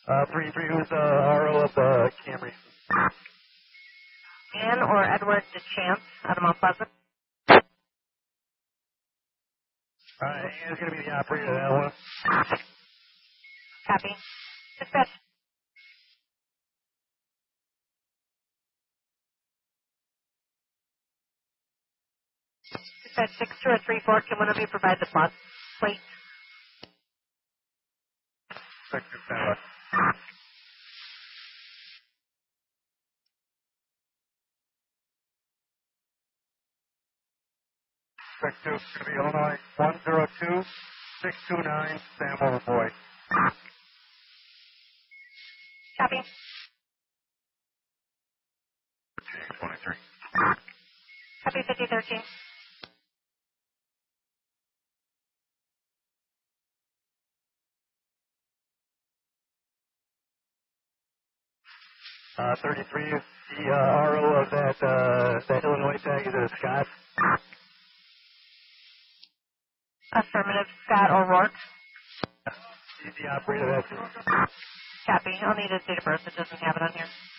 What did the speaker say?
3-3, who's the RO of the Camry? Ann or Edward DeChamps out of Mount Pleasant. Ann's going to be the operator of that one. Copy. Dispatch. Dispatch 6-2-3-4, can one of you provide the bus plate? 6-2, stand by. Two, going to be Illinois 102-629, Sam Overboy. Copy. 23. Copy 5013. Uh, 33, the RO of that Illinois tag, is it Scott? Affirmative, Scott O'Rourke. He's the operator of that. Copy. I'll need his date of birth. It doesn't have it on here.